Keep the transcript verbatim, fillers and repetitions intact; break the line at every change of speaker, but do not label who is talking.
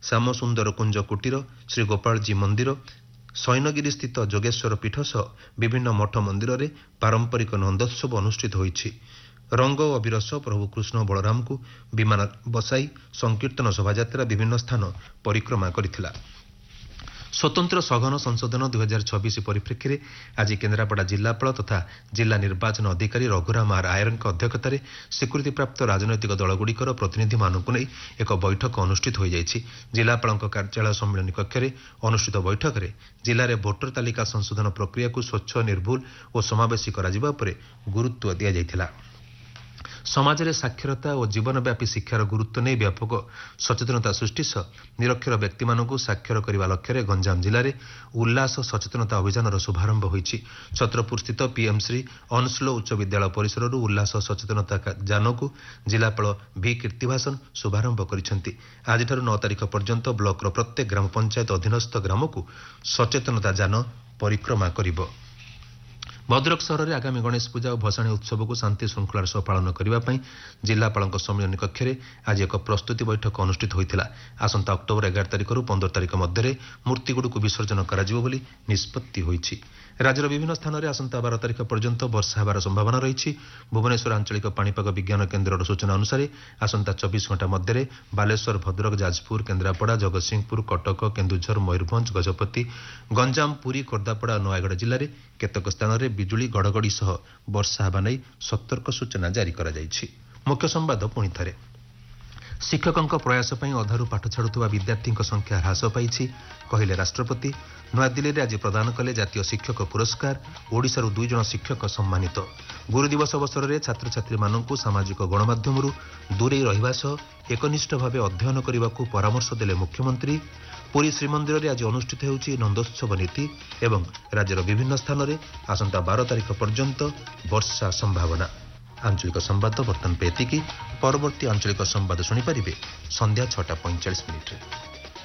ଶ୍ୟାମସୁନ୍ଦର କୁଞ୍ଜ କୁଟୀର, ଶ୍ରୀ ଗୋପାଳଜୀ ମନ୍ଦିର, ସୈନଗିରି ସ୍ଥିତ ଯୋଗେଶ୍ୱର ପୀଠ ସହ ବିଭିନ୍ନ ମଠ ମନ୍ଦିରରେ ପାରମ୍ପରିକ ନନ୍ଦୋତ୍ସବ ଅନୁଷ୍ଠିତ ହୋଇଛି। ରଙ୍ଗ ଓ ଅବିର ସହ ପ୍ରଭୁ କୃଷ୍ଣ ବଳରାମଙ୍କୁ ବିମାନ ବସାଇ ସଂକୀର୍ତ୍ତନ ଶୋଭାଯାତ୍ରା ବିଭିନ୍ନ ସ୍ଥାନ ପରିକ୍ରମା କରିଥିଲା। ସ୍ୱତନ୍ତ୍ର ସଘନ ସଂଶୋଧନ ଦୁଇ ହଜାର ଛବିଶ ପରିପ୍ରେକ୍ଷୀରେ ଆଜି କେନ୍ଦ୍ରାପଡ଼ା ଜିଲ୍ଲାପାଳ ତଥା ଜିଲ୍ଲା ନିର୍ବାଚନ ଅଧିକାରୀ ରଘୁରାମ ଆର୍ ଆୟରଙ୍କ ଅଧ୍ୟକ୍ଷତାରେ ସ୍ୱୀକୃତିପ୍ରାପ୍ତ ରାଜନୈତିକ ଦଳଗୁଡ଼ିକର ପ୍ରତିନିଧିମାନଙ୍କୁ ନେଇ ଏକ ବୈଠକ ଅନୁଷ୍ଠିତ ହୋଇଯାଇଛି। ଜିଲ୍ଲାପାଳଙ୍କ କାର୍ଯ୍ୟାଳୟ ସମ୍ମିଳନୀ କକ୍ଷରେ ଅନୁଷ୍ଠିତ ବୈଠକରେ ଜିଲ୍ଲାରେ ଭୋଟର ତାଲିକା ସଂଶୋଧନ ପ୍ରକ୍ରିୟାକୁ ସ୍ୱଚ୍ଛ, ନିର୍ଭୁଲ ଓ ସମାବେଶୀ କରାଯିବା ଉପରେ ଗୁରୁତ୍ୱ ଦିଆଯାଇଥିଲା। ସମାଜରେ ସାକ୍ଷରତା ଓ ଜୀବନବ୍ୟାପୀ ଶିକ୍ଷାର ଗୁରୁତ୍ୱ ନେଇ ବ୍ୟାପକ ସଚେତନତା ସୃଷ୍ଟି ସହ ନିରକ୍ଷର ବ୍ୟକ୍ତିମାନଙ୍କୁ ସାକ୍ଷର କରିବା ଲକ୍ଷ୍ୟରେ ଗଞ୍ଜାମ ଜିଲ୍ଲାରେ ଉଲ୍ଲାସ ସଚେତନତା ଅଭିଯାନର ଶୁଭାରମ୍ଭ ହୋଇଛି। ଛତ୍ରପୁରସ୍ଥିତ ପିଏମ୍ଶ୍ରୀ ଅନସ୍ଲୋ ଉଚ୍ଚ ବିଦ୍ୟାଳୟ ପରିସରରୁ ଉଲ୍ଲାସ ସଚେତନତା ଯାନକୁ ଜିଲ୍ଲାପାଳ ଭି କୀର୍ତ୍ତିଭାସନ ଶୁଭାରମ୍ଭ କରିଛନ୍ତି। ଆଜିଠାରୁ ନଅ ତାରିଖ ପର୍ଯ୍ୟନ୍ତ ବ୍ଲକର ପ୍ରତ୍ୟେକ ଗ୍ରାମ ପଞ୍ଚାୟତ ଅଧୀନସ୍ଥ ଗ୍ରାମକୁ ସଚେତନତା ଯାନ ପରିକ୍ରମା କରିବ। ଭଦ୍ରକ ସହରରେ ଆଗାମୀ ଗଣେଶ ପୂଜା ଓ ଭସାଣୀ ଉତ୍ସବକୁ ଶାନ୍ତି ଶୃଙ୍ଖଳାର ସହ ପାଳନ କରିବା ପାଇଁ ଜିଲ୍ଲାପାଳଙ୍କ ସମ୍ମିଳନୀ କକ୍ଷରେ ଆଜି ଏକ ପ୍ରସ୍ତୁତି ବୈଠକ ଅନୁଷ୍ଠିତ ହୋଇଥିଲା। ଆସନ୍ତା ଅକ୍ଟୋବର ଏଗାର ତାରିଖରୁ ପନ୍ଦର ତାରିଖ ମଧ୍ୟରେ ମୂର୍ତ୍ତିଗୁଡ଼ିକୁ ବିସର୍ଜନ କରାଯିବ ବୋଲି ନିଷ୍ପତ୍ତି ହୋଇଛି। ରାଜ୍ୟର ବିଭିନ୍ନ ସ୍ଥାନରେ ଆସନ୍ତା ବାର ତାରିଖ ପର୍ଯ୍ୟନ୍ତ ବର୍ଷା ହେବାର ସମ୍ଭାବନା ରହିଛି। ଭୁବନେଶ୍ୱର ଆଞ୍ଚଳିକ ପାଣିପାଗ ବିଜ୍ଞାନ କେନ୍ଦ୍ରର ସୂଚନା ଅନୁସାରେ ଆସନ୍ତା ଚବିଶ ଘଣ୍ଟା ମଧ୍ୟରେ ବାଲେଶ୍ୱର, ଭଦ୍ରକ, ଯାଜପୁର, କେନ୍ଦ୍ରାପଡ଼ା, ଜଗତସିଂହପୁର, କଟକ, କେନ୍ଦୁଝର, ମୟୂରଭଞ୍ଜ, ଗଜପତି, ଗଞ୍ଜାମ, ପୁରୀ, ଖୋର୍ଦ୍ଧାପଡ଼ା ଓ ନୟାଗଡ଼ ଜିଲ୍ଲାରେ କେତେକ ସ୍ଥାନରେ ବିଜୁଳି ଘଡ଼ଘଡ଼ି ସହ ବର୍ଷା ହେବା ନେଇ ସତର୍କ ସୂଚନା ଜାରି କରାଯାଇଛି। ମୁଖ୍ୟ ସମ୍ବାଦ ପୁଣି ଥରେ। ଶିକ୍ଷକଙ୍କ ପ୍ରୟାସ ପାଇଁ ଅଧାରୁ ପାଠ ଛାଡୁଥିବା ବିଦ୍ୟାର୍ଥୀଙ୍କ ସଂଖ୍ୟା ହ୍ରାସ ପାଇଛି କହିଲେ ରାଷ୍ଟ୍ରପତି। ନୂଆଦିଲ୍ଲୀରେ ଆଜି ପ୍ରଦାନ କଲେ ଜାତୀୟ ଶିକ୍ଷକ ପୁରସ୍କାର। ଓଡ଼ିଶାରୁ ଦୁଇ ଜଣ ଶିକ୍ଷକ ସମ୍ମାନିତ। ଗୁରୁ ଦିବସ ଅବସରରେ ଛାତ୍ରଛାତ୍ରୀମାନଙ୍କୁ ସାମାଜିକ ଗଣମାଧ୍ୟମରୁ ଦୂରେଇ ରହିବା ସହ ଏକନିଷ୍ଠ ଭାବେ ଅଧ୍ୟୟନ କରିବାକୁ ପରାମର୍ଶ ଦେଲେ ମୁଖ୍ୟମନ୍ତ୍ରୀ। ପୁରୀ ଶ୍ରୀମନ୍ଦିରରେ ଆଜି ଅନୁଷ୍ଠିତ ହେଉଛି ନନ୍ଦୋତ୍ସବ ନୀତି ଏବଂ ରାଜ୍ୟର ବିଭିନ୍ନ ସ୍ଥାନରେ ଆସନ୍ତା ବାର ତାରିଖ ପର୍ଯ୍ୟନ୍ତ ବର୍ଷା ସମ୍ଭାବନା। ଆଞ୍ଚଳିକ ସମ୍ବାଦ ବର୍ତ୍ତମାନ ଏତିକି। ପରବର୍ତ୍ତୀ ଆଞ୍ଚଳିକ ସମ୍ବାଦ ଶୁଣିପାରିବେ ସନ୍ଧ୍ୟା ଛଅଟା ପଇଁଚାଳିଶ ମିନିଟ୍ରେ।